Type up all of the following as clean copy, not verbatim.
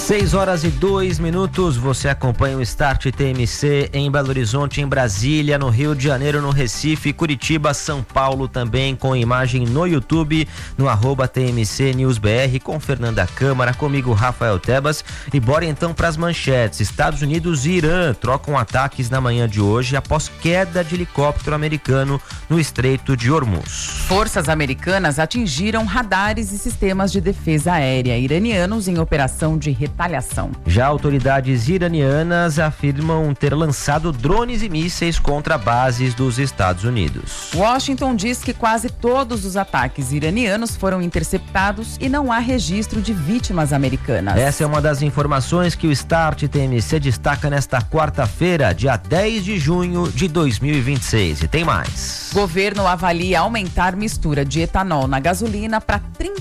6h02, você acompanha o Start TMC em Belo Horizonte, em Brasília, no Rio de Janeiro, no Recife, Curitiba, São Paulo também, com imagem no YouTube, no @TMC News BR, com Fernanda Câmara, comigo Rafael Tebas. E bora então para as manchetes. Estados Unidos e Irã trocam ataques na manhã de hoje após queda de helicóptero americano no Estreito de Hormuz. Forças americanas atingiram radares e sistemas de defesa aérea iranianos em operação de retaliação. Já autoridades iranianas afirmam ter lançado drones e mísseis contra bases dos Estados Unidos. Washington diz que quase todos os ataques iranianos foram interceptados e não há registro de vítimas americanas. Essa é uma das informações que o Start TMC destaca nesta quarta-feira, dia 10 de junho de 2026. E tem mais. Governo avalia aumentar mistura de etanol na gasolina para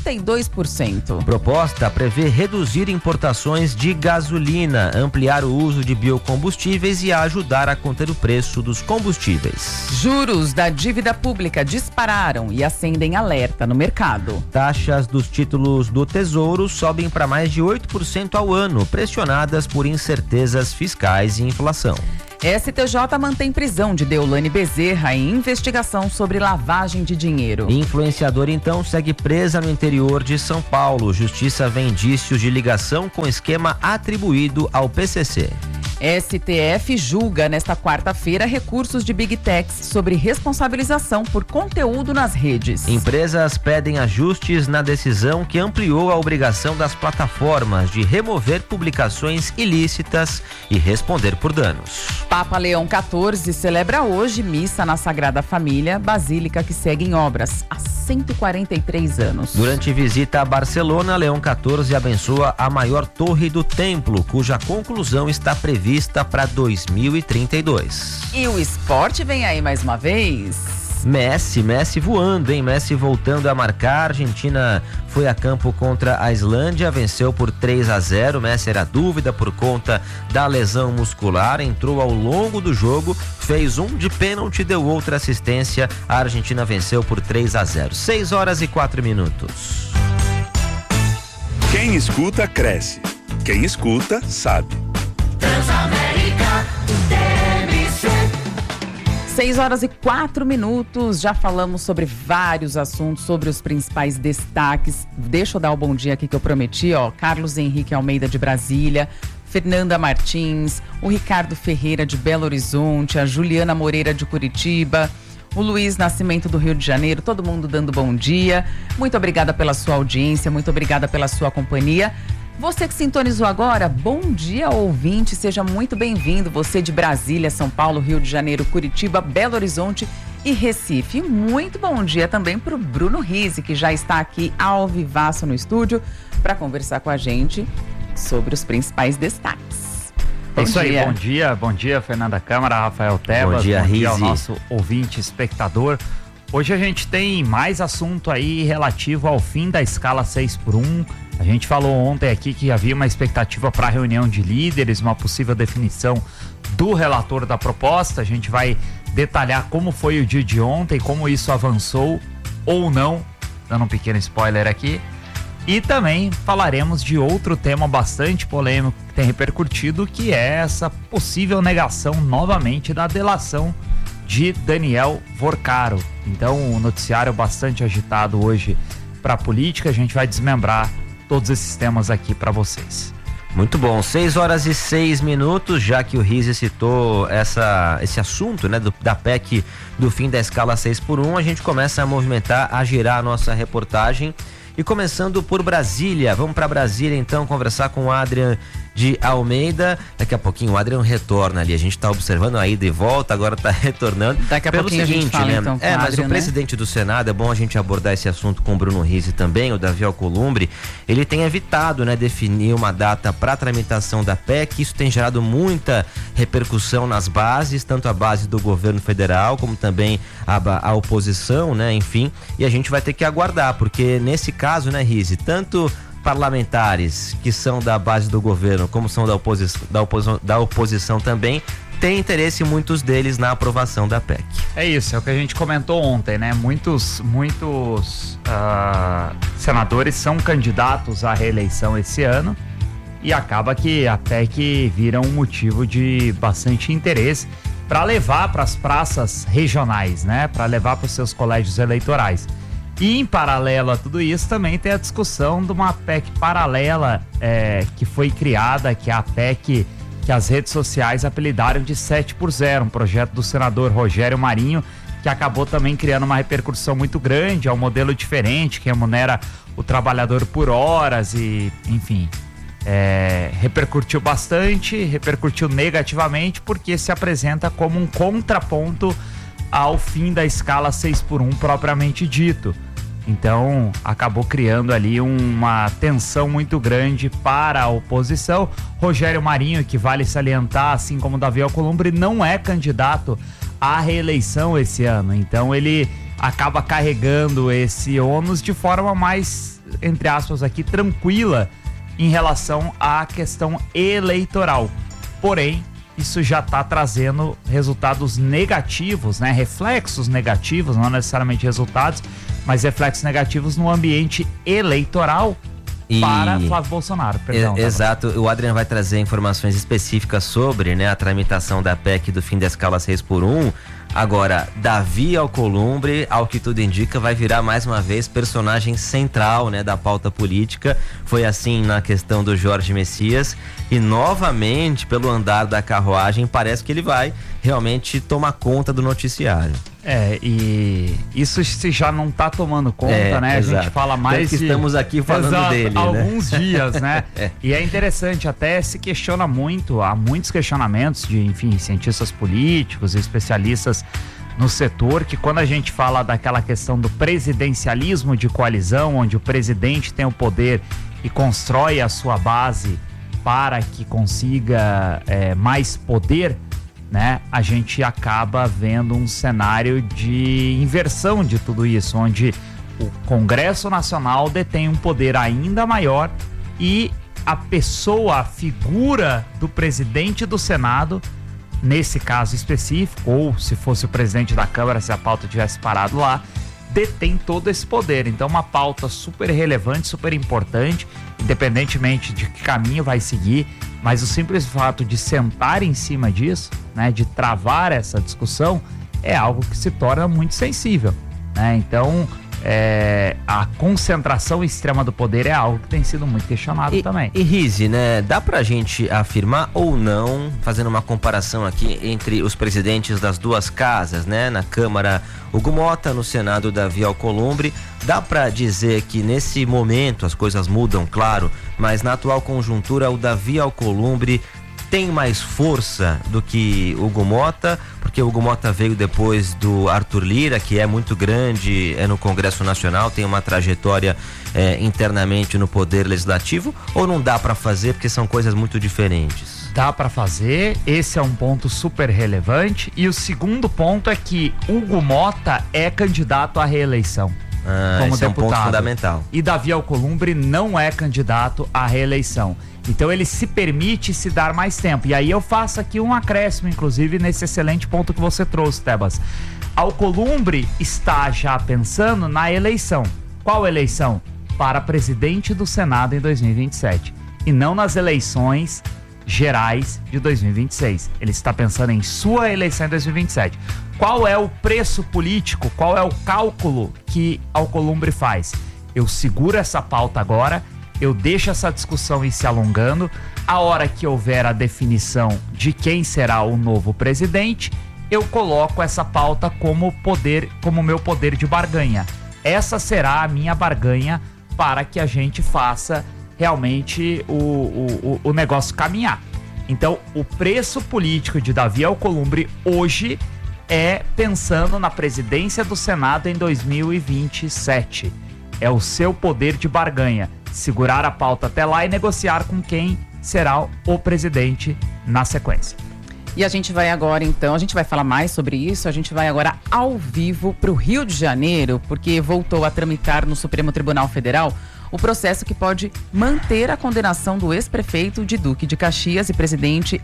32%. Proposta prevê reduzir importações de gasolina, ampliar o uso de biocombustíveis e ajudar a conter o preço dos combustíveis. Juros da dívida pública dispararam e acendem alerta no mercado. Taxas dos títulos do Tesouro sobem para mais de 8% ao ano, pressionadas por incertezas fiscais e inflação. STJ mantém prisão de Deolane Bezerra em investigação sobre lavagem de dinheiro. Influenciadora, então, segue presa no interior de São Paulo. Justiça vê indícios de ligação com esquema atribuído ao PCC. STF julga nesta quarta-feira recursos de Big Techs sobre responsabilização por conteúdo nas redes. Empresas pedem ajustes na decisão que ampliou a obrigação das plataformas de remover publicações ilícitas e responder por danos. Papa Leão XIV celebra hoje missa na Sagrada Família, basílica que segue em obras há 143 anos. Durante visita a Barcelona, Leão XIV abençoa a maior torre do templo, cuja conclusão está prevista para 2032. E o esporte vem aí mais uma vez. Messi voando, hein? Messi voltando a marcar. A Argentina foi a campo contra a Islândia, venceu por 3-0. Messi era dúvida por conta da lesão muscular, entrou ao longo do jogo, fez um de pênalti, deu outra assistência. A Argentina venceu por 3-0. 6h04. Quem escuta, cresce. Quem escuta, sabe. Transamérica TMC. 6h04, já falamos sobre vários assuntos, sobre os principais destaques. Deixa eu dar o bom dia aqui que eu prometi, Carlos Henrique Almeida de Brasília, Fernanda Martins, o Ricardo Ferreira de Belo Horizonte, a Juliana Moreira de Curitiba, o Luiz Nascimento do Rio de Janeiro, todo mundo dando bom dia. Muito obrigada pela sua audiência, muito obrigada pela sua companhia. Você que sintonizou agora, bom dia, ouvinte, seja muito bem-vindo. Você de Brasília, São Paulo, Rio de Janeiro, Curitiba, Belo Horizonte e Recife. Muito bom dia também para o Bruno Rizzi, que já está aqui ao vivaço no estúdio para conversar com a gente sobre os principais destaques. É isso aí, bom dia, Fernanda Câmara, Rafael Tebas, bom dia ao nosso ouvinte, espectador. Hoje a gente tem mais assunto aí relativo ao fim da escala 6x1. A gente falou ontem aqui que havia uma expectativa para a reunião de líderes, uma possível definição do relator da proposta. A gente vai detalhar como foi o dia de ontem, como isso avançou ou não, dando um pequeno spoiler aqui. E também falaremos de outro tema bastante polêmico que tem repercutido, que é essa possível negação novamente da delação de Daniel Vorcaro. Então, um noticiário bastante agitado hoje para a política. A gente vai desmembrar todos esses temas aqui para vocês. Muito bom, 6h06, já que o Rizzi citou esse assunto, né, da PEC do fim da escala 6x1, a gente começa a movimentar, a girar a nossa reportagem. E começando por Brasília, vamos para Brasília então conversar com o Adrian de Almeida. Daqui a pouquinho o Adrian retorna ali, a gente está observando a ida e volta, agora está retornando. Daqui a pouquinho a gente fala, então, com mas Adrian, o presidente do Senado, é bom a gente abordar esse assunto com o Bruno Rizzi também, o Davi Alcolumbre, ele tem evitado, né, definir uma data para a tramitação da PEC. Isso tem gerado muita repercussão nas bases, tanto a base do governo federal como também a oposição, né, enfim, e a gente vai ter que aguardar, porque nesse caso, né, Rizzi, tanto parlamentares que são da base do governo como são da oposição também, tem interesse, muitos deles, na aprovação da PEC. É isso, é o que a gente comentou ontem, né? Muitos senadores são candidatos à reeleição esse ano e acaba que a PEC vira um motivo de bastante interesse para levar para as praças regionais, né? Para levar para os seus colégios eleitorais. E em paralelo a tudo isso também tem a discussão de uma PEC paralela que foi criada, que é a PEC que as redes sociais apelidaram de 7x0, um projeto do senador Rogério Marinho, que acabou também criando uma repercussão muito grande, é um modelo diferente, que remunera o trabalhador por horas e, enfim, repercutiu bastante, repercutiu negativamente, porque se apresenta como um contraponto ao fim da escala 6x1 propriamente dito. Então, acabou criando ali uma tensão muito grande para a oposição. Rogério Marinho, que vale salientar, assim como Davi Alcolumbre, não é candidato à reeleição esse ano. Então, ele acaba carregando esse ônus de forma mais, entre aspas aqui, tranquila em relação à questão eleitoral. Porém, isso já está trazendo resultados negativos, né? Reflexos negativos, não necessariamente resultados, mas reflexos negativos no ambiente eleitoral para Flávio Bolsonaro. Perdão, exato, o Adriano vai trazer informações específicas sobre, né, a tramitação da PEC do fim da escala 6x1. Agora, Davi Alcolumbre, ao que tudo indica, vai virar mais uma vez personagem central, né, da pauta política. Foi assim na questão do Jorge Messias e novamente, pelo andar da carruagem, parece que ele vai realmente tomar conta do noticiário. E isso se já não tá tomando conta, né? Exato. A gente fala mais que estamos aqui falando dele, há alguns né? dias, né? E é interessante, até se questiona muito, há muitos questionamentos de, enfim, cientistas políticos e especialistas no setor, que quando a gente fala daquela questão do presidencialismo de coalizão, onde o presidente tem o poder e constrói a sua base para que consiga mais poder, né, a gente acaba vendo um cenário de inversão de tudo isso, onde o Congresso Nacional detém um poder ainda maior e a pessoa, a figura do presidente do Senado, nesse caso específico, ou se fosse o presidente da Câmara, se a pauta tivesse parado lá, detém todo esse poder. Então, uma pauta super relevante, super importante, independentemente de que caminho vai seguir, mas o simples fato de sentar em cima disso, né, de travar essa discussão, é algo que se torna muito sensível, né? Então, a concentração extrema do poder é algo que tem sido muito questionado também. E Rizzi, né, dá pra gente afirmar ou não, fazendo uma comparação aqui entre os presidentes das duas casas, né, na Câmara Hugo Motta, no Senado Davi Alcolumbre, dá pra dizer que nesse momento as coisas mudam, claro, mas na atual conjuntura o Davi Alcolumbre tem mais força do que Hugo Motta, porque o Hugo Motta veio depois do Arthur Lira, que é muito grande no Congresso Nacional, tem uma trajetória internamente no Poder Legislativo, ou não dá para fazer porque são coisas muito diferentes? Dá para fazer, esse é um ponto super relevante, e o segundo ponto é que Hugo Motta é candidato à reeleição como esse deputado. É um ponto fundamental. E Davi Alcolumbre não é candidato à reeleição. Então ele se permite se dar mais tempo. E aí eu faço aqui um acréscimo, inclusive, nesse excelente ponto que você trouxe, Tebas. Alcolumbre está já pensando na eleição. Qual eleição? Para presidente do Senado em 2027. E não nas eleições gerais de 2026. Ele está pensando em sua eleição em 2027. Qual é o preço político? Qual é o cálculo que Alcolumbre faz? Eu seguro essa pauta agora, eu deixo essa discussão ir se alongando. A hora que houver a definição de quem será o novo presidente, eu coloco essa pauta como meu poder de barganha. Essa será a minha barganha para que a gente faça realmente o negócio caminhar. Então, o preço político de Davi Alcolumbre hoje é pensando na presidência do Senado em 2027. É o seu poder de barganha. Segurar a pauta até lá e negociar com quem será o presidente na sequência. E a gente vai agora, então, a gente vai falar mais sobre isso, a gente vai agora ao vivo para o Rio de Janeiro, porque voltou a tramitar no Supremo Tribunal Federal o processo que pode manter a condenação do ex-prefeito de Duque de Caxias e presidente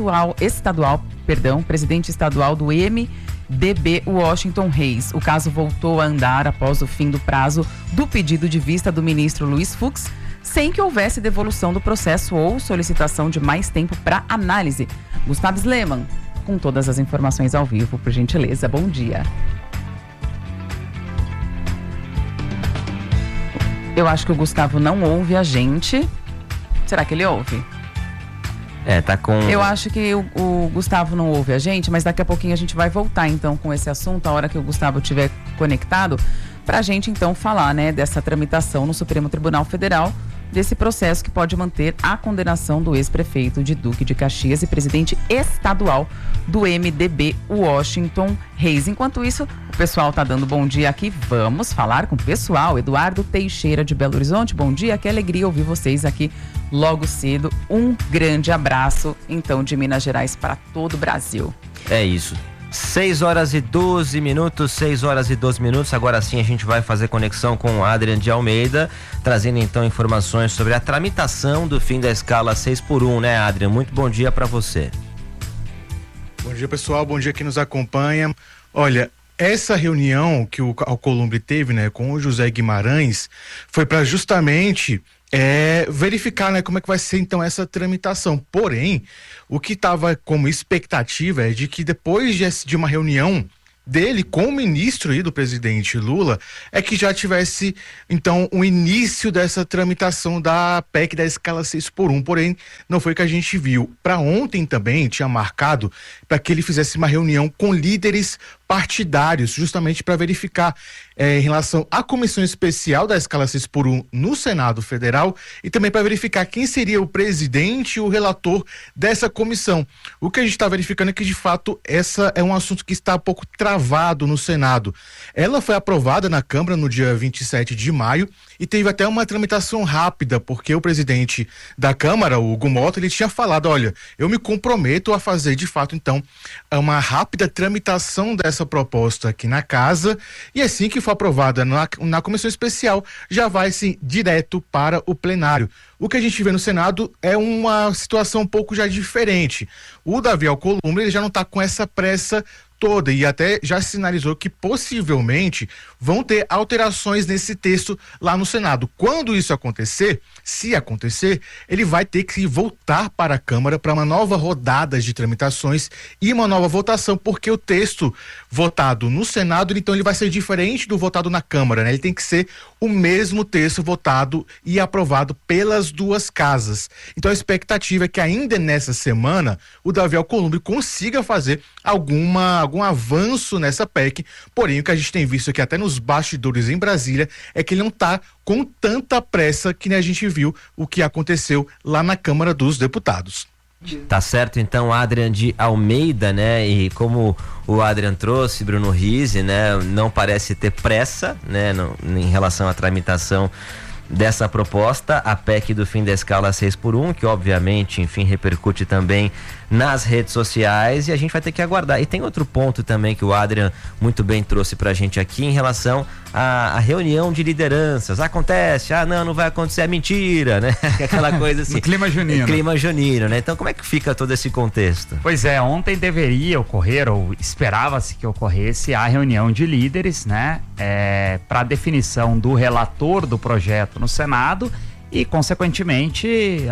estadual do MDB, Washington Reis. O caso voltou a andar após o fim do prazo do pedido de vista do ministro Luiz Fux, sem que houvesse devolução do processo ou solicitação de mais tempo para análise. Gustavo Sleman, com todas as informações ao vivo, por gentileza. Bom dia. Eu acho que o Gustavo não ouve a gente. Será que ele ouve? Tá com... Eu acho que o Gustavo não ouve a gente, mas daqui a pouquinho a gente vai voltar então com esse assunto, a hora que o Gustavo estiver conectado, pra gente então falar, né, dessa tramitação no Supremo Tribunal Federal, desse processo que pode manter a condenação do ex-prefeito de Duque de Caxias e presidente estadual do MDB, Washington Reis. Enquanto isso, o pessoal tá dando bom dia aqui. Vamos falar com o pessoal. Eduardo Teixeira de Belo Horizonte, bom dia. Que alegria ouvir vocês aqui logo cedo. Um grande abraço, então, de Minas Gerais para todo o Brasil. É isso. 6 horas e 12 minutos, 6 horas e 12 minutos. Agora sim a gente vai fazer conexão com o Adrian de Almeida, trazendo então informações sobre a tramitação do fim da escala 6x1, né, Adrian? Muito bom dia para você. Bom dia, pessoal. Bom dia quem nos acompanha. Olha, essa reunião que o Alcolumbre teve, né, com o José Guimarães, foi para justamente verificar, né, como é que vai ser então essa tramitação. Porém, o que estava como expectativa é de que depois de uma reunião dele com o ministro e do presidente Lula, é que já tivesse então o início dessa tramitação da PEC da escala 6x1, porém não foi o que a gente viu. Para ontem também tinha marcado para que ele fizesse uma reunião com líderes partidários, justamente para verificar em relação à comissão especial da escala 6x1 no Senado Federal e também para verificar quem seria o presidente e o relator dessa comissão. O que a gente está verificando é que, de fato, essa é um assunto que está um pouco travado no Senado. Ela foi aprovada na Câmara no dia 27 de maio e teve até uma tramitação rápida, porque o presidente da Câmara, o Hugo Mota, ele tinha falado, olha, eu me comprometo a fazer, de fato, então, uma rápida tramitação dessa proposta aqui na casa, e assim que for aprovada na comissão especial, já vai, sim, direto para o plenário. O que a gente vê no Senado é uma situação um pouco já diferente. O Davi Alcolumbre, ele já não está com essa pressa toda e até já sinalizou que possivelmente vão ter alterações nesse texto lá no Senado. Quando isso acontecer, se acontecer, ele vai ter que voltar para a Câmara para uma nova rodada de tramitações e uma nova votação, porque o texto votado no Senado, então ele vai ser diferente do votado na Câmara, né? Ele tem que ser o mesmo texto votado e aprovado pelas duas casas. Então a expectativa é que ainda nessa semana o Davi Alcolumbre consiga fazer algum avanço nessa PEC, porém o que a gente tem visto aqui até nos bastidores em Brasília é que ele não está com tanta pressa que a gente viu o que aconteceu lá na Câmara dos Deputados. Tá certo, então, Adrian de Almeida, né? E como o Adrian trouxe, Bruno Rizzi, né? Não parece ter pressa, né? Em relação à tramitação dessa proposta, a PEC do fim da escala 6x1, que obviamente, enfim, repercute também nas redes sociais, e a gente vai ter que aguardar. E tem outro ponto também que o Adrian muito bem trouxe pra gente aqui em relação à reunião de lideranças. Acontece, não vai acontecer, é mentira, né? Aquela coisa assim. No clima junino. Clima junino, né? Então como é que fica todo esse contexto? Pois é, ontem deveria ocorrer, ou esperava-se que ocorresse, a reunião de líderes, né? Para definição do relator do projeto no Senado e, consequentemente,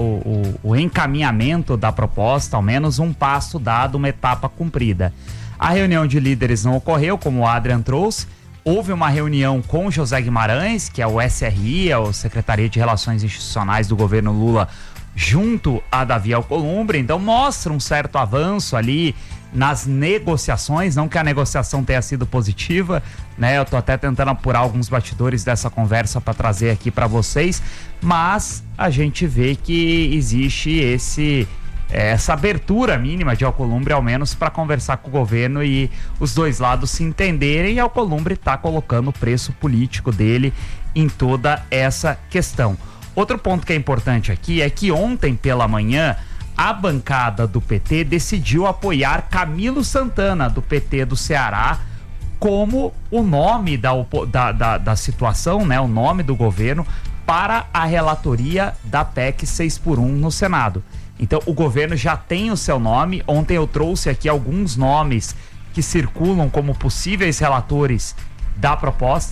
o encaminhamento da proposta, ao menos um passo dado, uma etapa cumprida. A reunião de líderes não ocorreu, como o Adrian trouxe. Houve uma reunião com José Guimarães, que é o SRI, é o Secretaria de Relações Institucionais do governo Lula, junto a Davi Alcolumbre. Então mostra um certo avanço ali nas negociações, não que a negociação tenha sido positiva, né? Eu tô até tentando apurar alguns bastidores dessa conversa para trazer aqui para vocês, mas a gente vê que existe essa abertura mínima de Alcolumbre, ao menos para conversar com o governo e os dois lados se entenderem, e Alcolumbre está colocando o preço político dele em toda essa questão. Outro ponto que é importante aqui é que ontem pela manhã a bancada do PT decidiu apoiar Camilo Santana, do PT do Ceará, como o nome da situação, né, o nome do governo para a relatoria da PEC 6x1 no Senado. Então o governo já tem o seu nome. Ontem eu trouxe aqui alguns nomes que circulam como possíveis relatores da proposta.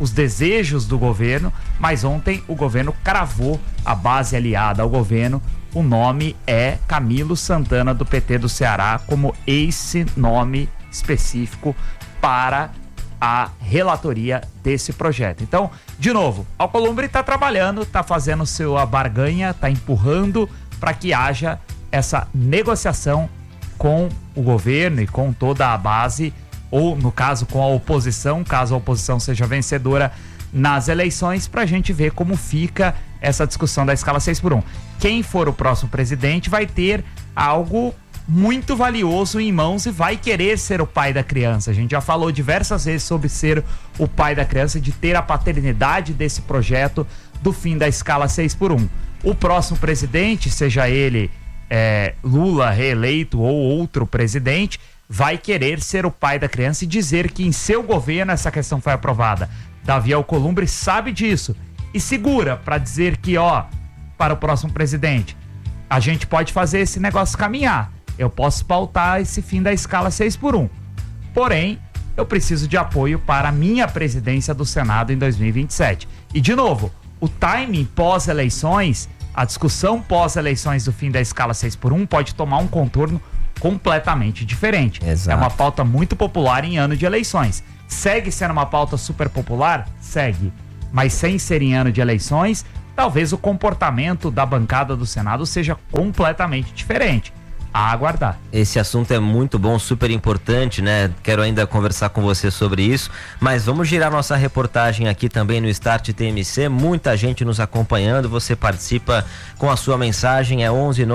os desejos do governo, mas ontem o governo cravou a base aliada ao governo. O nome é Camilo Santana, do PT do Ceará, como esse nome específico para a relatoria desse projeto. Então, de novo, Alcolumbre está trabalhando, está fazendo sua barganha, está empurrando para que haja essa negociação com o governo e com toda a base, ou no caso com a oposição, caso a oposição seja vencedora nas eleições, para a gente ver como fica essa discussão da escala 6x1. Quem for o próximo presidente vai ter algo muito valioso em mãos e vai querer ser o pai da criança. A gente já falou diversas vezes sobre ser o pai da criança, de ter a paternidade desse projeto do fim da escala 6x1. O próximo presidente, seja ele Lula reeleito ou outro presidente, vai querer ser o pai da criança e dizer que em seu governo essa questão foi aprovada. Davi Alcolumbre sabe disso e segura para dizer que, para o próximo presidente, a gente pode fazer esse negócio caminhar. Eu posso pautar esse fim da escala 6x1. Porém, eu preciso de apoio para a minha presidência do Senado em 2027. E, de novo, o timing pós-eleições, a discussão pós-eleições do fim da escala 6x1 pode tomar um contorno completamente diferente. Exato. É uma pauta muito popular em ano de eleições. Segue sendo uma pauta super popular? Segue. Mas sem ser em ano de eleições, talvez o comportamento da bancada do Senado seja completamente diferente. A aguardar. Esse assunto é muito bom, super importante, né? Quero ainda conversar com você sobre isso, mas vamos girar nossa reportagem aqui também no Start TMC, muita gente nos acompanhando, você participa com a sua mensagem, é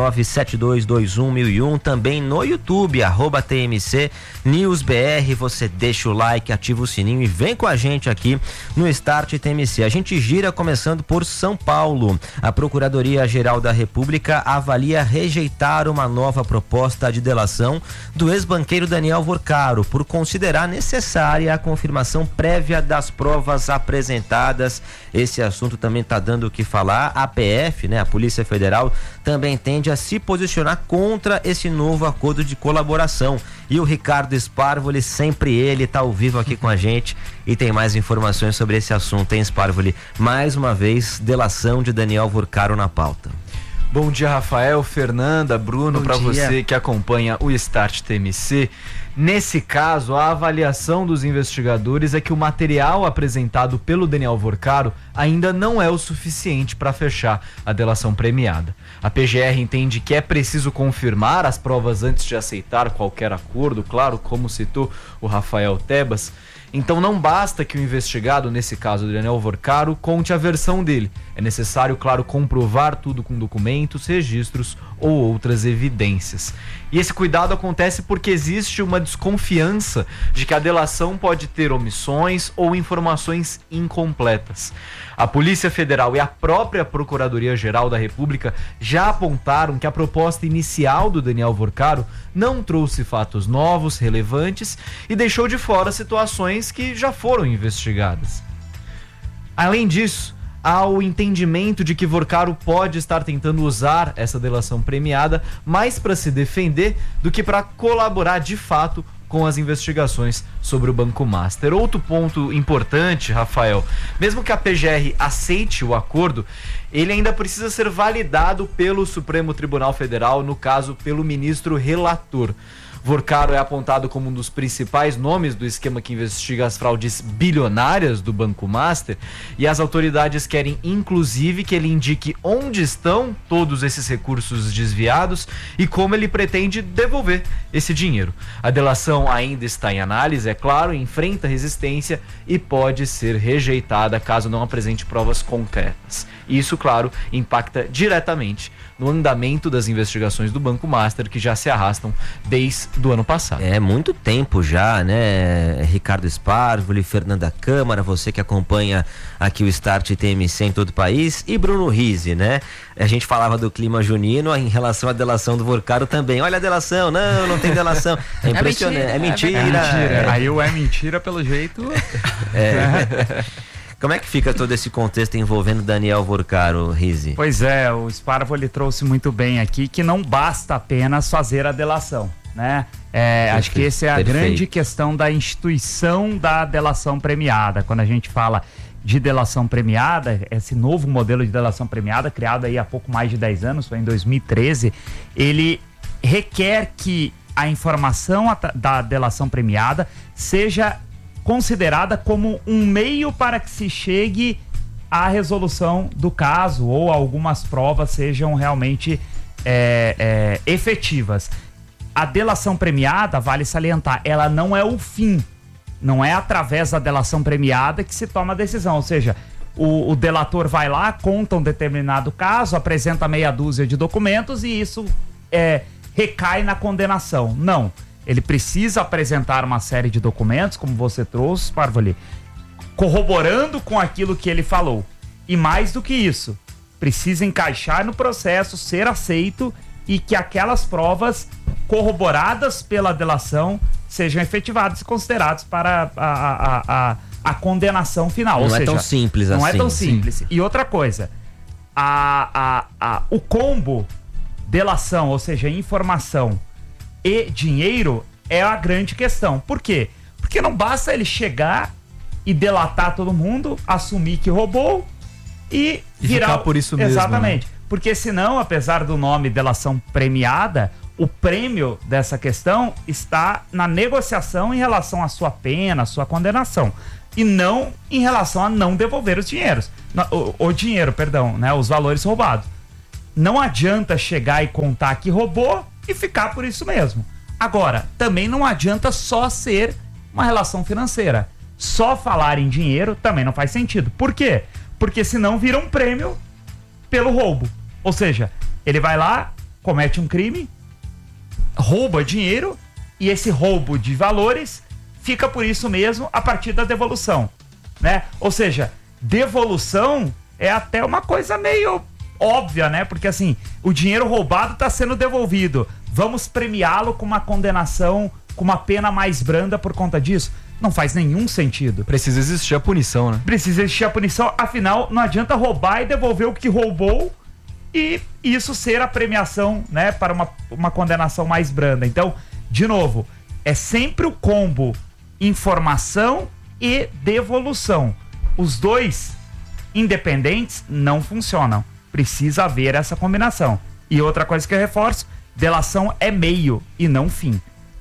11972211001, também no YouTube, @TMC News BR, você deixa o like, ativa o sininho e vem com a gente aqui no Start TMC. A gente gira começando por São Paulo. A Procuradoria-Geral da República avalia rejeitar uma nova proposta de delação do ex-banqueiro Daniel Vorcaro por considerar necessária a confirmação prévia das provas apresentadas. Esse assunto também está dando o que falar. A PF, né, a Polícia Federal, também tende a se posicionar contra esse novo acordo de colaboração. E o Ricardo Sparvoli, sempre ele, está ao vivo aqui com a gente e tem mais informações sobre esse assunto, hein, Sparvoli? Mais uma vez, delação de Daniel Vorcaro na pauta. Bom dia, Rafael, Fernanda, Bruno, para você que acompanha o Start TMC. Nesse caso, a avaliação dos investigadores é que o material apresentado pelo Daniel Vorcaro ainda não é o suficiente para fechar a delação premiada. A PGR entende que é preciso confirmar as provas antes de aceitar qualquer acordo, claro, como citou o Rafael Tebas. Então não basta que o investigado, nesse caso do Daniel Vorcaro, conte a versão dele. É necessário, claro, comprovar tudo com documentos, registros ou outras evidências. E esse cuidado acontece porque existe uma desconfiança de que a delação pode ter omissões ou informações incompletas. A Polícia Federal e a própria Procuradoria-Geral da República já apontaram que a proposta inicial do Daniel Vorcaro não trouxe fatos novos, relevantes e deixou de fora situações que já foram investigadas. Além disso, há o entendimento de que Vorcaro pode estar tentando usar essa delação premiada mais para se defender do que para colaborar de fato com as investigações sobre o Banco Master. Outro ponto importante, Rafael, mesmo que a PGR aceite o acordo, ele ainda precisa ser validado pelo Supremo Tribunal Federal, no caso, pelo ministro relator. Vorcaro é apontado como um dos principais nomes do esquema que investiga as fraudes bilionárias do Banco Master e as autoridades querem inclusive que ele indique onde estão todos esses recursos desviados e como ele pretende devolver esse dinheiro. A delação ainda está em análise, é claro, enfrenta resistência e pode ser rejeitada caso não apresente provas concretas. Isso, claro, impacta diretamente no andamento das investigações do Banco Master, que já se arrastam desde o ano passado. É muito tempo já, né? Ricardo Sparvoli, Fernanda Câmara, você que acompanha aqui o Start TMC em todo o país, e Bruno Rizzi, né? A gente falava do clima junino em relação à delação do Vorcaro também. Olha a delação, não tem delação. É impressionante, é mentira. Aí o é mentira, pelo jeito... Como é que fica todo esse contexto envolvendo Daniel Vorcaro, Rizzi? Pois é, o Sparvoli trouxe muito bem aqui que não basta apenas fazer a delação, né? Acho que essa é a grande questão da instituição da delação premiada. Quando a gente fala de delação premiada, esse novo modelo de delação premiada, criado aí há pouco mais de 10 anos, foi em 2013, ele requer que a informação da delação premiada seja considerada como um meio para que se chegue à resolução do caso ou algumas provas sejam realmente efetivas. A delação premiada, vale salientar, ela não é o fim. Não é através da delação premiada que se toma a decisão. Ou seja, o delator vai lá, conta um determinado caso, apresenta meia dúzia de documentos e isso recai na condenação. Não. Ele precisa apresentar uma série de documentos, como você trouxe, Parvoli, corroborando com aquilo que ele falou. E mais do que isso, precisa encaixar no processo, ser aceito e que aquelas provas corroboradas pela delação sejam efetivadas e consideradas para a condenação final. Não é tão simples assim. Não é tão simples. E outra coisa, o combo delação, ou seja, informação e dinheiro é a grande questão. Por quê? Porque não basta ele chegar e delatar todo mundo, assumir que roubou e virar... ficar por isso mesmo. Exatamente. Né? Porque senão, apesar do nome delação premiada, o prêmio dessa questão está na negociação em relação à sua pena, à sua condenação. E não em relação a não devolver os dinheiros. O dinheiro, perdão, né? Os valores roubados. Não adianta chegar e contar que roubou e ficar por isso mesmo. Agora, também não adianta só ser uma relação financeira. Só falar em dinheiro também não faz sentido. Por quê? Porque senão vira um prêmio pelo roubo. Ou seja, ele vai lá, comete um crime, rouba dinheiro e esse roubo de valores fica por isso mesmo a partir da devolução, né? Ou seja, devolução é até uma coisa meio óbvia, né? Porque assim, o dinheiro roubado está sendo devolvido. Vamos premiá-lo com uma condenação, com uma pena mais branda por conta disso? Não faz nenhum sentido. Precisa existir a punição, né? Precisa existir a punição, afinal, não adianta roubar e devolver o que roubou e isso ser a premiação, né, para uma condenação mais branda. Então, de novo, é sempre o combo informação e devolução. Os dois independentes não funcionam. Precisa haver essa combinação. E outra coisa que eu reforço, delação é meio e não fim.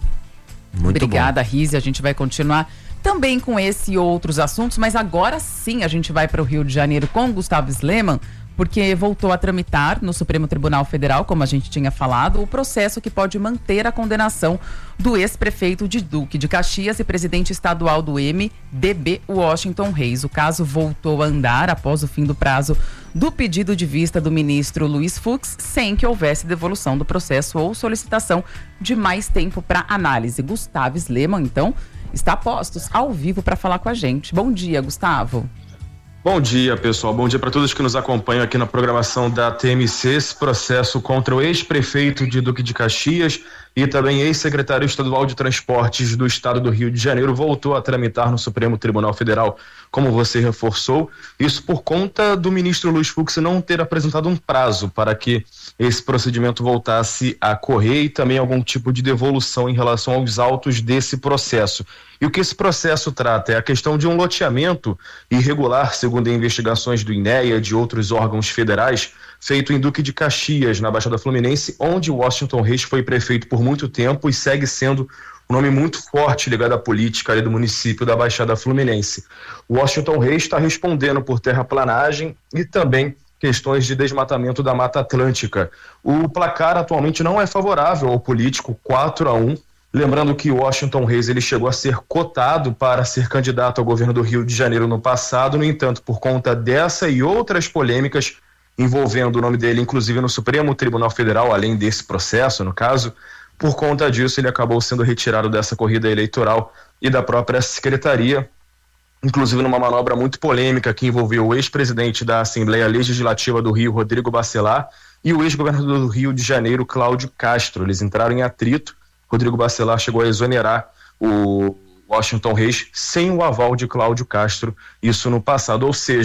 Muito obrigada, Rizzi. A gente vai continuar também com esse e outros assuntos, mas agora sim a gente vai para o Rio de Janeiro com Gustavo Sleman, porque voltou a tramitar no Supremo Tribunal Federal, como a gente tinha falado, o processo que pode manter a condenação do ex-prefeito de Duque de Caxias e presidente estadual do MDB, Washington Reis. O caso voltou a andar após o fim do prazo do pedido de vista do ministro Luiz Fux, sem que houvesse devolução do processo ou solicitação de mais tempo para análise. Gustavo Sleman, então, está a postos ao vivo para falar com a gente. Bom dia, Gustavo. Bom dia, pessoal. Bom dia para todos que nos acompanham aqui na programação da TMC. Esse processo contra o ex-prefeito de Duque de Caxias e também ex-secretário estadual de Transportes do estado do Rio de Janeiro voltou a tramitar no Supremo Tribunal Federal, como você reforçou. Isso por conta do ministro Luiz Fux não ter apresentado um prazo para que esse procedimento voltasse a correr e também algum tipo de devolução em relação aos autos desse processo. E o que esse processo trata é a questão de um loteamento irregular, segundo investigações do INEA e de outros órgãos federais, feito em Duque de Caxias, na Baixada Fluminense, onde Washington Reis foi prefeito por muito tempo e segue sendo um nome muito forte ligado à política ali do município da Baixada Fluminense. Washington Reis está respondendo por terraplanagem e também questões de desmatamento da Mata Atlântica. O placar atualmente não é favorável ao político, 4-1. Lembrando que Washington Reis ele chegou a ser cotado para ser candidato ao governo do Rio de Janeiro no passado, no entanto, por conta dessa e outras polêmicas envolvendo o nome dele, inclusive no Supremo Tribunal Federal, além desse processo, no caso, por conta disso ele acabou sendo retirado dessa corrida eleitoral e da própria secretaria, inclusive numa manobra muito polêmica que envolveu o ex-presidente da Assembleia Legislativa do Rio, Rodrigo Bacelar, e o ex-governador do Rio de Janeiro, Cláudio Castro. Eles entraram em atrito. Rodrigo Bacelar chegou a exonerar o Washington Reis sem o aval de Cláudio Castro, isso no passado, ou seja,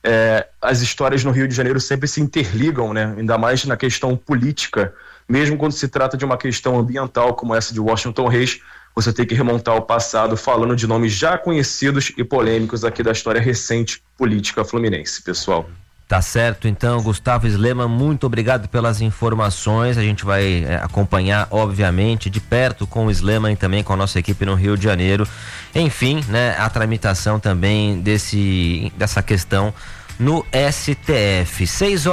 as histórias no Rio de Janeiro sempre se interligam, né? Ainda mais na questão política, mesmo quando se trata de uma questão ambiental como essa de Washington Reis, você tem que remontar ao passado falando de nomes já conhecidos e polêmicos aqui da história recente política fluminense, pessoal. Tá certo, então, Gustavo Slema, muito obrigado pelas informações. A gente vai acompanhar, obviamente, de perto com o Slema e também com a nossa equipe no Rio de Janeiro. Enfim, né, a tramitação também dessa questão no STF.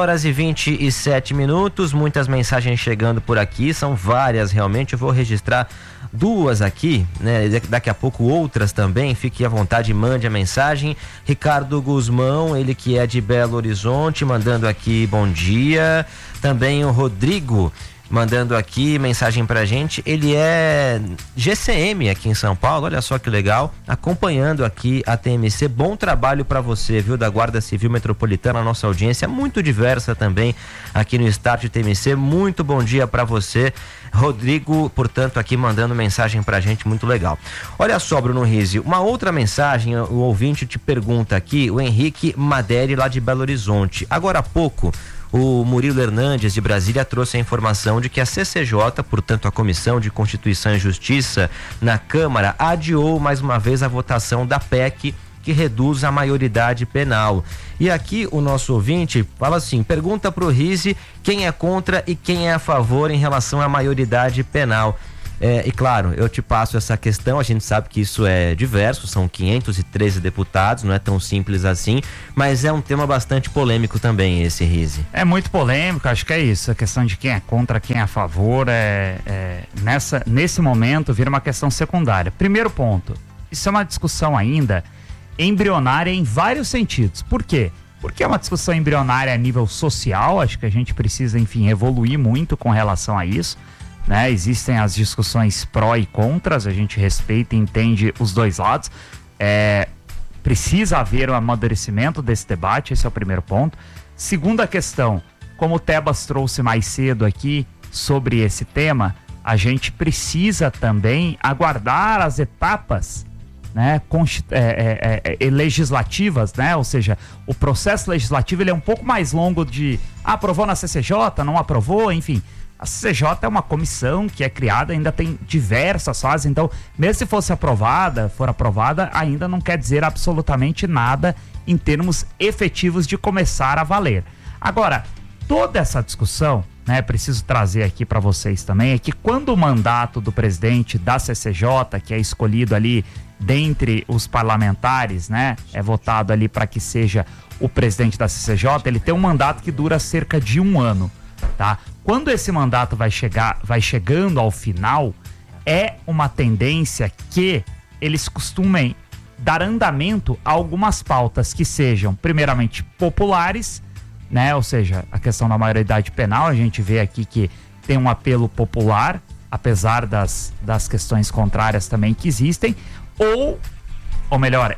6h27, muitas mensagens chegando por aqui, são várias realmente. Eu vou registrar duas aqui, né? Daqui a pouco outras também, fique à vontade, mande a mensagem. Ricardo Guzmão, ele que é de Belo Horizonte, mandando aqui bom dia. Também o Rodrigo mandando aqui mensagem pra gente, ele é GCM aqui em São Paulo, olha só que legal, acompanhando aqui a TMC, bom trabalho pra você, viu, da Guarda Civil Metropolitana, a nossa audiência muito diversa também aqui no Start TMC, muito bom dia pra você, Rodrigo, portanto, aqui mandando mensagem pra gente, muito legal. Olha só, Bruno Rizzi, uma outra mensagem, o ouvinte te pergunta aqui, o Henrique Maderi lá de Belo Horizonte, agora há pouco, o Murilo Hernandes de Brasília trouxe a informação de que a CCJ, portanto a Comissão de Constituição e Justiça na Câmara, adiou mais uma vez a votação da PEC que reduz a maioridade penal. E aqui o nosso ouvinte fala assim, pergunta pro Rizzi quem é contra e quem é a favor em relação à maioridade penal. E claro, eu te passo essa questão, a gente sabe que isso é diverso, são 513 deputados, não é tão simples assim, mas é um tema bastante polêmico também esse, Rizzi. É muito polêmico, acho que é isso, a questão de quem é contra, quem é a favor, nesse momento vira uma questão secundária. Primeiro ponto, isso é uma discussão ainda embrionária em vários sentidos. Por quê? Porque é uma discussão embrionária a nível social, acho que a gente precisa, enfim, evoluir muito com relação a isso. Né? Existem as discussões pró e contras, a gente respeita e entende os dois lados, precisa haver um amadurecimento desse debate, esse é o primeiro ponto. Segunda questão, como o Tebas trouxe mais cedo aqui sobre esse tema, a gente precisa também aguardar as etapas, né, legislativas, né? Ou seja, o processo legislativo ele é um pouco mais longo de aprovou na CCJ, não aprovou, enfim. A CCJ é uma comissão que é criada, ainda tem diversas fases, então, mesmo se for aprovada, ainda não quer dizer absolutamente nada em termos efetivos de começar a valer. Agora, toda essa discussão, né, preciso trazer aqui para vocês também, é que quando o mandato do presidente da CCJ, que é escolhido ali dentre os parlamentares, né, é votado ali para que seja o presidente da CCJ, ele tem um mandato que dura cerca de 1 ano, tá? Quando esse mandato vai chegando ao final, é uma tendência que eles costumem dar andamento a algumas pautas que sejam, primeiramente, populares, né? Ou seja, a questão da maioridade penal, a gente vê aqui que tem um apelo popular, apesar das questões contrárias também que existem, ou melhor,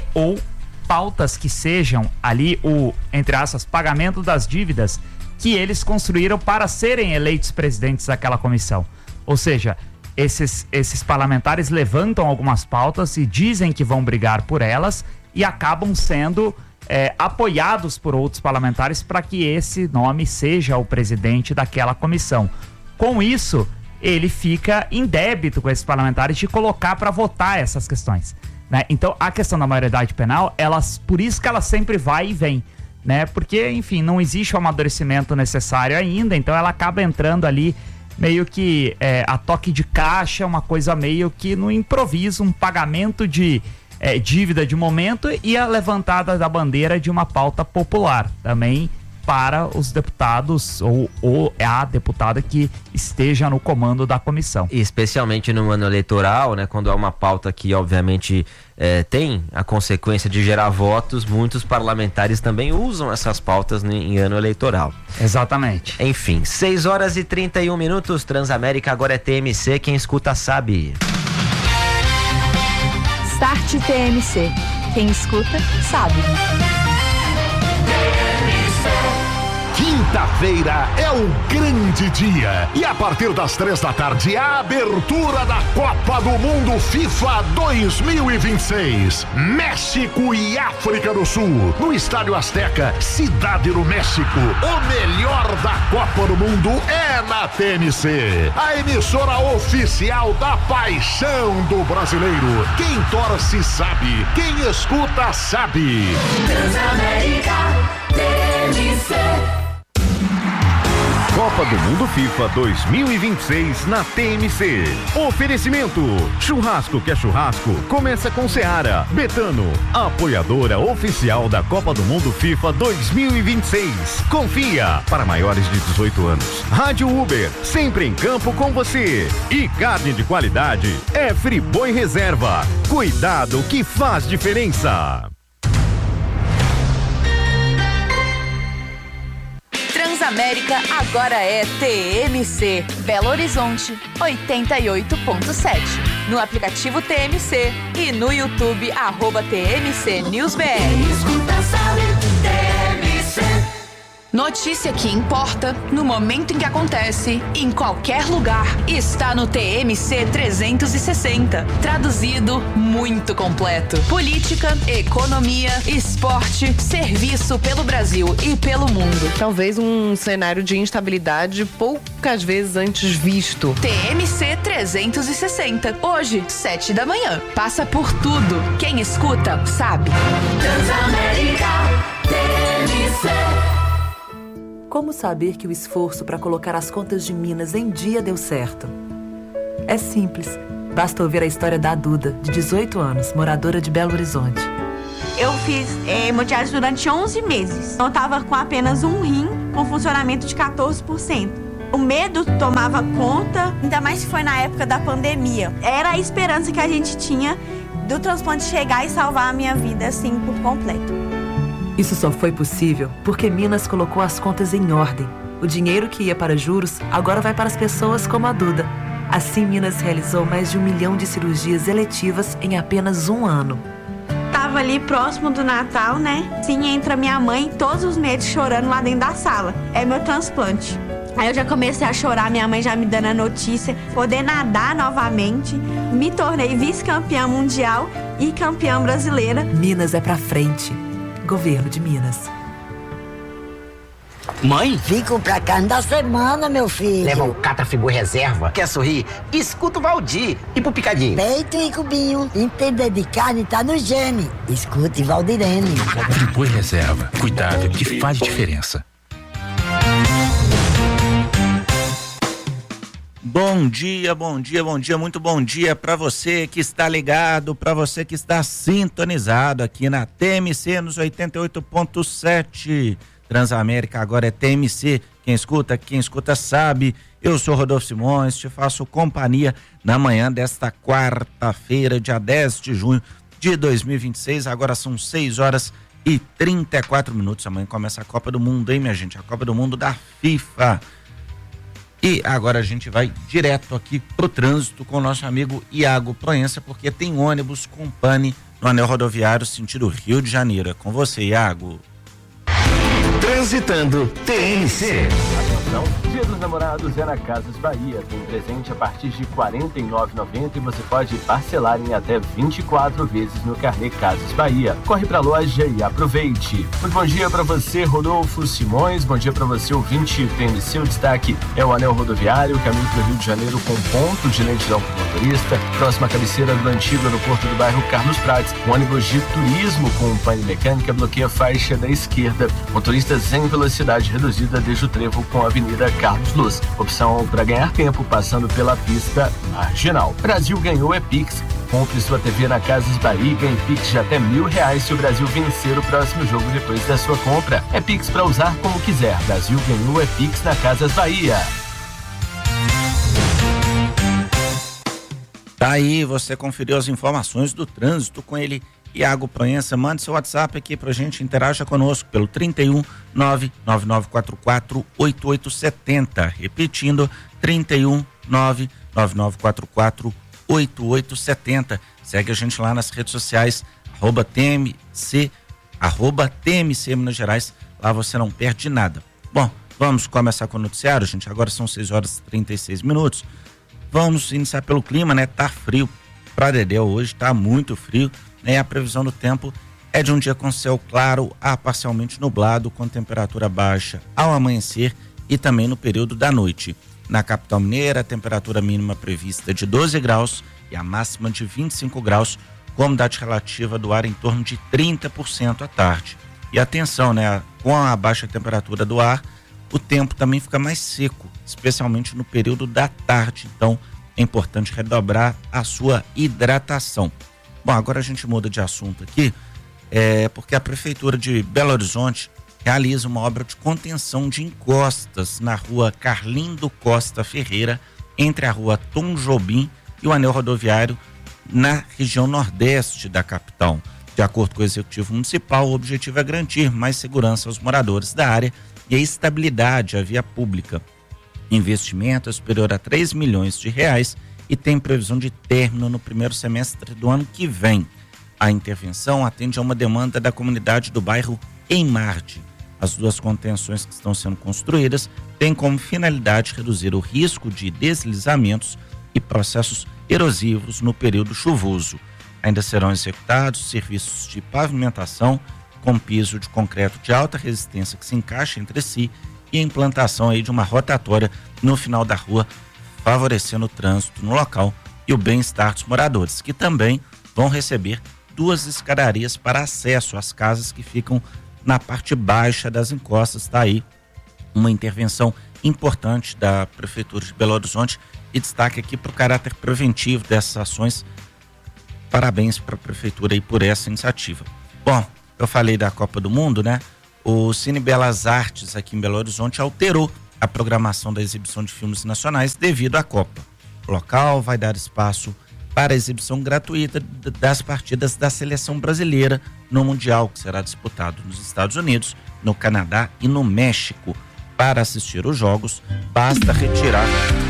pautas que sejam ali entre aspas, pagamento das dívidas que eles construíram para serem eleitos presidentes daquela comissão. Ou seja, esses parlamentares levantam algumas pautas e dizem que vão brigar por elas e acabam sendo apoiados por outros parlamentares para que esse nome seja o presidente daquela comissão. Com isso, ele fica em débito com esses parlamentares de colocar para votar essas questões, né? Então, a questão da maioridade penal, por isso que ela sempre vai e vem, né? Porque, enfim, não existe o amadurecimento necessário ainda, então ela acaba entrando ali meio que a toque de caixa, uma coisa meio que no improviso, um pagamento de dívida de momento e a levantada da bandeira de uma pauta popular também para os deputados ou a deputada que esteja no comando da comissão. Especialmente no ano eleitoral, né, quando é uma pauta que obviamente tem a consequência de gerar votos, muitos parlamentares também usam essas pautas em ano eleitoral. Exatamente. Enfim, 6h31, Transamérica agora é TMC, quem escuta sabe. Start TMC, quem escuta sabe. Quinta-feira Quinta-feira é o grande dia. E a partir das 3h, a abertura da Copa do Mundo FIFA 2026. México e África do Sul. No Estádio Azteca, Cidade do México. O melhor da Copa do Mundo é na TMC. A emissora oficial da paixão do brasileiro. Quem torce sabe. Quem escuta sabe. Transamérica TMC. Copa do Mundo FIFA 2026 na TMC. Oferecimento: churrasco que é churrasco, começa com Seara. Betano, apoiadora oficial da Copa do Mundo FIFA 2026. Confia, para maiores de 18 anos. Rádio Uber, sempre em campo com você. E carne de qualidade é Friboi Reserva. Cuidado que faz diferença. Transamérica agora é TMC. Belo Horizonte, 88.7. No aplicativo TMC e no YouTube, @TMC NewsBR. Escuta, sabe, TMC. Notícia que importa no momento em que acontece, em qualquer lugar, está no TMC 360. Traduzido, muito completo. Política, economia, esporte, serviço pelo Brasil e pelo mundo. Talvez um cenário de instabilidade poucas vezes antes visto. TMC 360. Hoje, 7h. Passa por tudo. Quem escuta, sabe. Transamérica TMC. Como saber que o esforço para colocar as contas de Minas em dia deu certo? É simples. Basta ouvir a história da Duda, de 18 anos, moradora de Belo Horizonte. Eu fiz hemodiálise durante 11 meses. Eu estava com apenas um rim, com funcionamento de 14%. O medo tomava conta, ainda mais se foi na época da pandemia. Era a esperança que a gente tinha do transplante chegar e salvar a minha vida, assim, por completo. Isso só foi possível porque Minas colocou as contas em ordem. O dinheiro que ia para juros agora vai para as pessoas como a Duda. Assim, Minas realizou mais de 1 milhão de cirurgias eletivas em apenas um ano. Tava ali próximo do Natal, né? Sim, entra minha mãe todos os meses chorando lá dentro da sala. É meu transplante. Aí eu já comecei a chorar, minha mãe já me dando a notícia, poder nadar novamente. Me tornei vice-campeã mundial e campeã brasileira. Minas é pra frente. Governo de Minas. Mãe? Vim comprar carne da semana, meu filho. Leva o Catra Friboi Reserva. Quer sorrir? Escuta o Valdir. E pro Picadinho? Peito e cubinho. Entender de carne tá no gene. Escute Valdirene. Friboi Reserva. Cuidado que faz diferença. Bom dia, muito bom dia para você que está ligado, para você que está sintonizado aqui na TMC nos 88.7. Transamérica agora é TMC, quem escuta sabe. Eu sou Rodolfo Simões, te faço companhia na manhã desta quarta-feira, dia 10 de junho de 2026, agora são 6h34. Amanhã começa a Copa do Mundo, hein, minha gente? A Copa do Mundo da FIFA. E agora a gente vai direto aqui pro trânsito com o nosso amigo Iago Proença, porque tem ônibus com pane no anel rodoviário sentido Rio de Janeiro. É com você, Iago. Transitando TMC. Atenção, Dia dos Namorados é na Casas Bahia. Tem presente a partir de R$ 49,90 e você pode parcelar em até 24 vezes no carnê Casas Bahia. Corre pra loja e aproveite. Muito bom dia pra você, Rodolfo Simões. Bom dia pra você, ouvinte TMC. O destaque é o anel rodoviário, caminho pro Rio de Janeiro com ponto de lentidão pro motorista. Próxima cabeceira do antigo aeroporto do bairro Carlos Prates. Um ônibus de turismo com pane mecânica bloqueia a faixa da esquerda. Motoristas em velocidade reduzida desde o trevo com a Avenida Carlos Luz. Opção para ganhar tempo passando pela pista marginal. Brasil ganhou é Pix. Compre sua TV na Casas Bahia e ganhe Pix de até R$1.000 se o Brasil vencer o próximo jogo depois da sua compra. É Pix para usar como quiser. Brasil ganhou é Pix na Casas Bahia. Tá aí, você conferiu as informações do trânsito com ele, Iago Proença. Mande seu WhatsApp aqui pra gente, interaja conosco pelo 31 99944 8870. Repetindo, 31 99944 8870. Segue a gente lá nas redes sociais, @TMC Minas Gerais. Lá você não perde nada. Bom, Vamos começar com o noticiário, gente. Agora são 6 horas e 36 minutos. Vamos iniciar pelo clima, né? Tá frio pra Dedéu hoje, tá muito frio, né? A previsão do tempo é de um dia com céu claro a parcialmente nublado, com temperatura baixa ao amanhecer e também no período da noite. Na capital mineira, a temperatura mínima prevista é de 12 graus e a máxima de 25 graus, com a umidade relativa do ar em torno de 30% à tarde. E atenção, né? Com a baixa temperatura do ar, o tempo também fica mais seco, especialmente no período da tarde. Então, é importante redobrar a sua hidratação. Bom, agora a gente muda de assunto aqui, porque a Prefeitura de Belo Horizonte realiza uma obra de contenção de encostas na rua Carlindo Costa Ferreira, entre a rua Tom Jobim e o anel rodoviário na região nordeste da capital. De acordo com o Executivo Municipal, o objetivo é garantir mais segurança aos moradores da área e a estabilidade à via pública. Investimento é superior a 3 milhões de reais e tem previsão de término no primeiro semestre do ano que vem. A intervenção atende a uma demanda da comunidade do bairro Eimarde. As duas contenções que estão sendo construídas têm como finalidade reduzir o risco de deslizamentos e processos erosivos no período chuvoso. Ainda serão executados serviços de pavimentação com piso de concreto de alta resistência que se encaixa entre si e a implantação aí de uma rotatória no final da rua, favorecendo o trânsito no local e o bem-estar dos moradores, que também vão receber 2 escadarias para acesso às casas que ficam na parte baixa das encostas. Está aí uma intervenção importante da Prefeitura de Belo Horizonte e destaque aqui para o caráter preventivo dessas ações. Parabéns para a Prefeitura aí por essa iniciativa. Bom, eu falei da Copa do Mundo, né? O Cine Belas Artes aqui em Belo Horizonte alterou a programação da exibição de filmes nacionais devido à Copa. O local vai dar espaço para a exibição gratuita das partidas da seleção brasileira no Mundial, que será disputado nos Estados Unidos, no Canadá e no México. Para assistir os jogos, basta retirar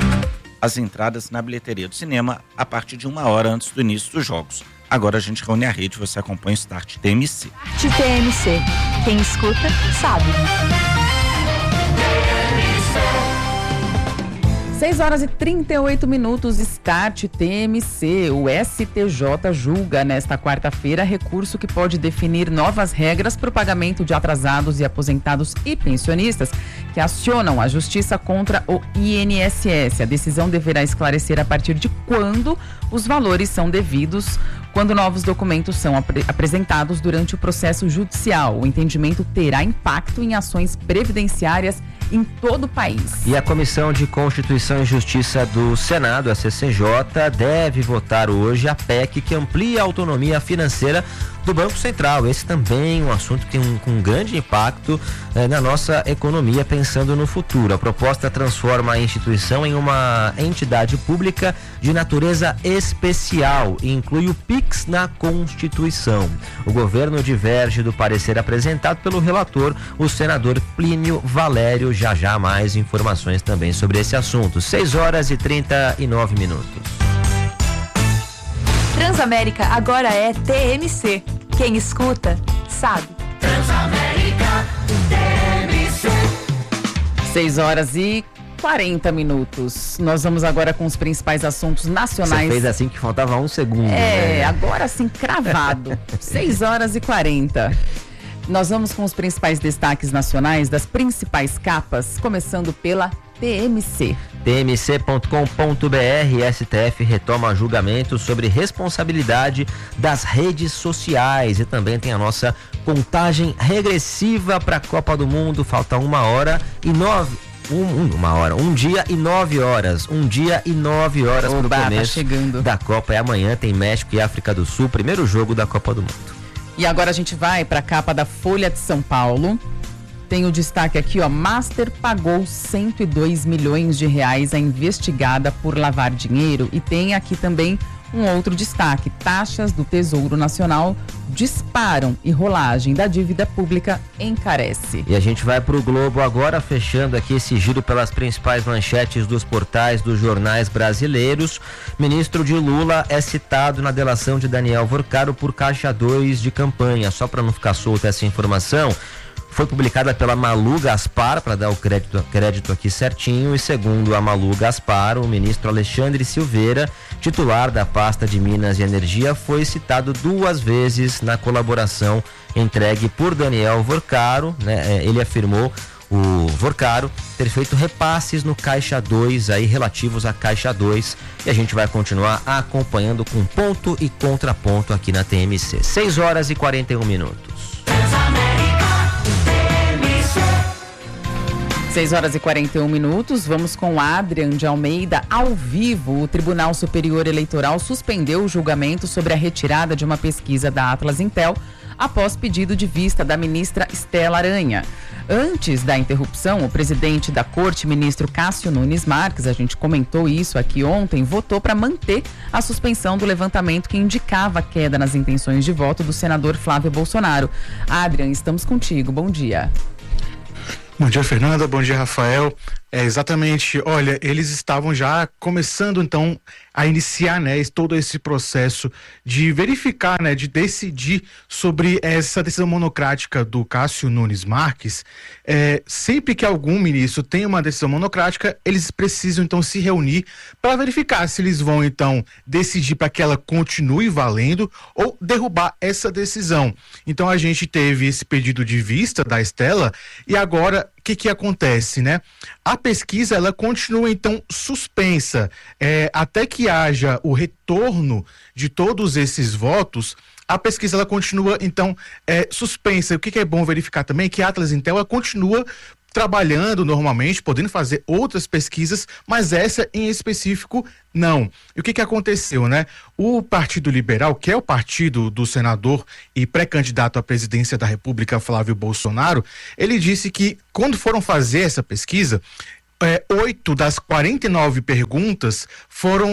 as entradas na bilheteria do cinema a partir de 1 hora antes do início dos jogos. Agora a gente reúne a rede, você acompanha o Start TMC. Start TMC. Quem escuta, sabe. 6 horas e 38 minutos, Start TMC. O STJ julga nesta quarta-feira recurso que pode definir novas regras para o pagamento de atrasados e aposentados e pensionistas que acionam a justiça contra o INSS. A decisão deverá esclarecer a partir de quando os valores são devidos, quando novos documentos são apresentados durante o processo judicial. O entendimento terá impacto em ações previdenciárias em todo o país. E a Comissão de Constituição e Justiça do Senado, a CCJ, deve votar hoje a PEC que amplia a autonomia financeira do Banco Central. Esse também é um assunto que tem um grande impacto na nossa economia, pensando no futuro. A proposta transforma a instituição em uma entidade pública de natureza especial e inclui o PIX na Constituição. O governo diverge do parecer apresentado pelo relator, o senador Plínio Valério. Já mais informações também sobre esse assunto. 6 horas e 39 minutos. Transamérica agora é TMC. Quem escuta, sabe. Transamérica TMC. 6 horas e 40 minutos. Nós vamos agora com os principais assuntos nacionais. Você fez assim que faltava 1 segundo. Né? Agora sim, cravado. 6 horas e 40. Nós vamos com os principais destaques nacionais das principais capas, começando pela TMC. TMC.com.br. STF retoma julgamento sobre responsabilidade das redes sociais e também tem a nossa contagem regressiva para a Copa do Mundo. Falta 1 hora e 9. Um dia e 9 horas. Um dia e 9 horas para o começo da Copa. É amanhã, tem México e África do Sul, primeiro jogo da Copa do Mundo. E agora a gente vai para a capa da Folha de São Paulo. Tem o destaque aqui, ó. Master pagou 102 milhões de reais a investigada por lavar dinheiro. E tem aqui também um outro destaque. Taxas do Tesouro Nacional disparam e rolagem da dívida pública encarece. E a gente vai para o Globo agora, fechando aqui esse giro pelas principais manchetes dos portais dos jornais brasileiros. Ministro de Lula é citado na delação de Daniel Vorcaro por caixa 2 de campanha. Só para não ficar solta essa informação, foi publicada pela Malu Gaspar, para dar o crédito aqui certinho, e segundo a Malu Gaspar, o ministro Alexandre Silveira, titular da pasta de Minas e Energia, foi citado 2 vezes na colaboração entregue por Daniel Vorcaro, né? Ele afirmou, o Vorcaro, ter feito repasses no Caixa 2 aí relativos à Caixa 2, e a gente vai continuar acompanhando com ponto e contraponto aqui na TMC. 6h41. 6h41, vamos com Adrian de Almeida ao vivo. O Tribunal Superior Eleitoral suspendeu o julgamento sobre a retirada de uma pesquisa da Atlas Intel após pedido de vista da ministra Estela Aranha. Antes da interrupção, o presidente da Corte, ministro Cássio Nunes Marques, a gente comentou isso aqui ontem, votou para manter a suspensão do levantamento que indicava a queda nas intenções de voto do senador Flávio Bolsonaro. Adrian, estamos contigo. Bom dia. Bom dia, Fernanda. Bom dia, Rafael. Exatamente. Olha, eles estavam já começando, então, a iniciar, né, todo esse processo de verificar, né, de decidir sobre essa decisão monocrática do Cássio Nunes Marques. Sempre que algum ministro tem uma decisão monocrática, eles precisam, então, se reunir para verificar se eles vão, então, decidir para que ela continue valendo ou derrubar essa decisão. Então, a gente teve esse pedido de vista da Estela e agora, o que acontece, né? A pesquisa, ela continua, então, suspensa. Até que haja o retorno de todos esses votos, a pesquisa, ela continua, então, suspensa. O que é bom verificar também é que a Atlas Intel, ela continua trabalhando normalmente, podendo fazer outras pesquisas, mas essa em específico não. E o que aconteceu, né? O Partido Liberal, que é o partido do senador e pré-candidato à presidência da República, Flávio Bolsonaro, ele disse que quando foram fazer essa pesquisa, 8 das 49 perguntas foram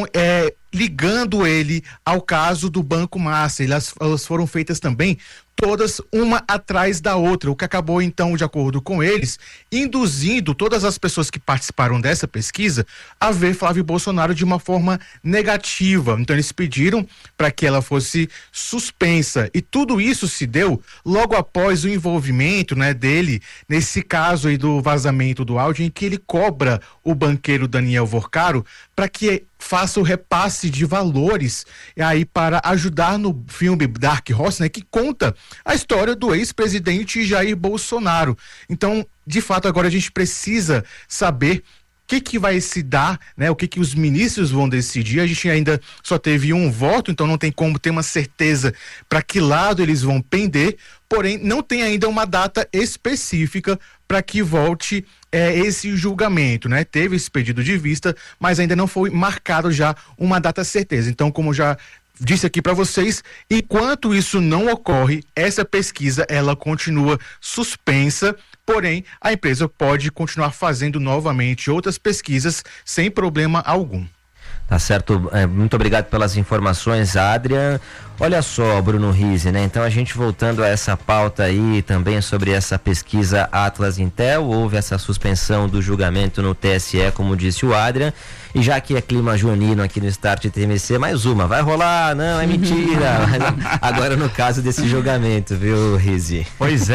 ligando ele ao caso do Banco Master. Elas foram feitas também todas uma atrás da outra, o que acabou, então, de acordo com eles, induzindo todas as pessoas que participaram dessa pesquisa a ver Flávio Bolsonaro de uma forma negativa. Então, eles pediram para que ela fosse suspensa, e tudo isso se deu logo após o envolvimento, né, dele nesse caso aí do vazamento do áudio, em que ele cobra o banqueiro Daniel Vorcaro para que faça o repasse de valores aí para ajudar no filme Dark Horse, né, que conta a história do ex-presidente Jair Bolsonaro. Então, de fato, agora a gente precisa saber o que vai se dar, né? O que os ministros vão decidir. A gente ainda só teve um voto, então não tem como ter uma certeza para que lado eles vão pender, porém não tem ainda uma data específica para que volte esse julgamento, né? Teve esse pedido de vista, mas ainda não foi marcado já uma data certeza. Então, como já disse aqui para vocês, enquanto isso não ocorre, essa pesquisa, ela continua suspensa, porém a empresa pode continuar fazendo novamente outras pesquisas sem problema algum. Tá certo, muito obrigado pelas informações, Adrian. Olha só, Bruno Rizzi, né? Então, a gente voltando a essa pauta aí também sobre essa pesquisa Atlas Intel, houve essa suspensão do julgamento no TSE, como disse o Adrian, e já que é clima junino aqui no Start TMC, mais uma, vai rolar? Não, é mentira. Mas agora no caso desse julgamento, viu, Rizzi? Pois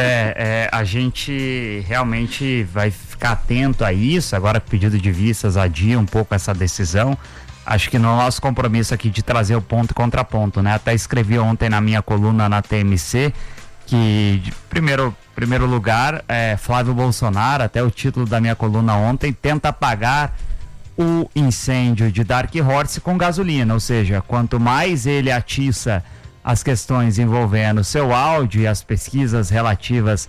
a gente realmente vai ficar atento a isso, agora pedido de vistas adia um pouco essa decisão. Acho que no nosso compromisso aqui de trazer o ponto e contraponto, né? Até escrevi ontem na minha coluna na TMC que, de primeiro lugar, Flávio Bolsonaro, até o título da minha coluna ontem, tenta apagar o incêndio de Dark Horse com gasolina, ou seja, quanto mais ele atiça as questões envolvendo seu áudio e as pesquisas relativas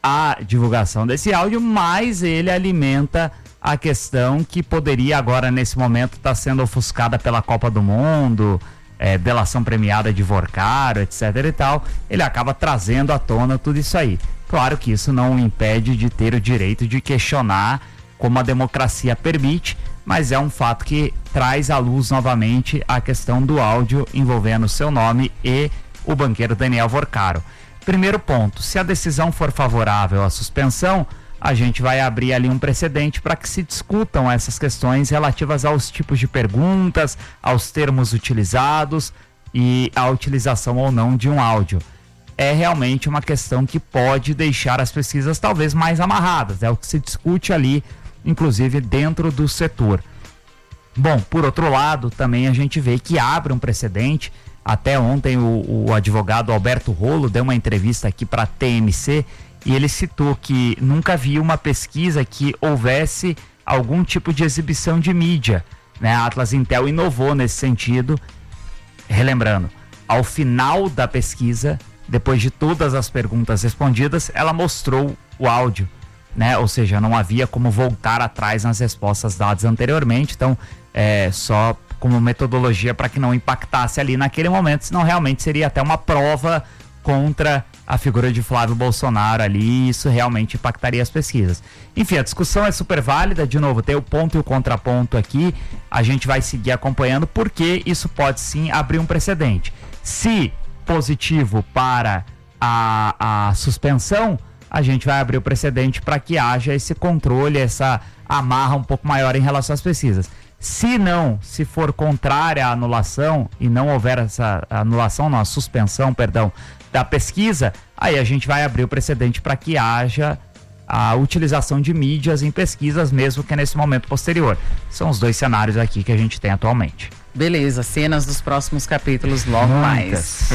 à divulgação desse áudio, mais ele alimenta a questão que poderia agora, nesse momento, estar sendo ofuscada pela Copa do Mundo, delação premiada de Vorcaro, etc e tal. Ele acaba trazendo à tona tudo isso aí. Claro que isso não o impede de ter o direito de questionar como a democracia permite, mas é um fato que traz à luz novamente a questão do áudio envolvendo seu nome e o banqueiro Daniel Vorcaro. Primeiro ponto, se a decisão for favorável à suspensão, a gente vai abrir ali um precedente para que se discutam essas questões relativas aos tipos de perguntas, aos termos utilizados e à utilização ou não de um áudio. é realmente uma questão que pode deixar as pesquisas talvez mais amarradas. É o que se discute ali, inclusive dentro do setor. Bom, por outro lado, também a gente vê que abre um precedente. Até ontem o advogado Alberto Rolo deu uma entrevista aqui para a TMC e ele citou que nunca viu uma pesquisa que houvesse algum tipo de exibição de mídia, né? A Atlas Intel inovou nesse sentido. Relembrando, ao final da pesquisa, depois de todas as perguntas respondidas, ela mostrou o áudio, né? Ou seja, não havia como voltar atrás nas respostas dadas anteriormente, então só como metodologia para que não impactasse ali naquele momento, senão realmente seria até uma prova contra a figura de Flávio Bolsonaro ali, e isso realmente impactaria as pesquisas. Enfim, a discussão é super válida, de novo, tem o ponto e o contraponto aqui, a gente vai seguir acompanhando, porque isso pode sim abrir um precedente. Se positivo para a suspensão, a gente vai abrir o precedente para que haja esse controle, essa amarra um pouco maior em relação às pesquisas. Se não, se for contrária à anulação e não houver essa anulação, não, a suspensão, perdão, da pesquisa, aí a gente vai abrir o precedente para que haja a utilização de mídias em pesquisas, mesmo que nesse momento posterior. São os dois cenários aqui que a gente tem atualmente. Beleza, cenas dos próximos capítulos logo mais.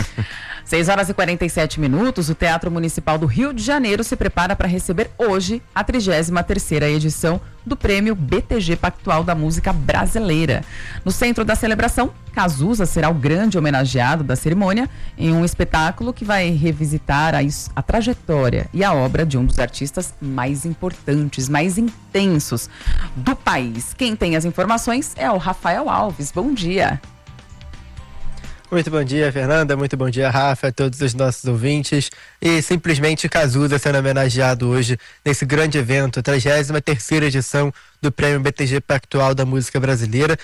6h47, o Teatro Municipal do Rio de Janeiro se prepara para receber hoje a 33ª edição do Prêmio BTG Pactual da Música Brasileira. No centro da celebração, Cazuza será o grande homenageado da cerimônia em um espetáculo que vai revisitar a trajetória e a obra de um dos artistas mais importantes, mais intensos do país. Quem tem as informações é o Rafael Alves. Bom dia. Muito bom dia, Fernanda. Muito bom dia, Rafa, a todos os nossos ouvintes. E simplesmente Cazuza sendo homenageado hoje nesse grande evento, a 33ª edição do Prêmio BTG Pactual da Música Brasileira.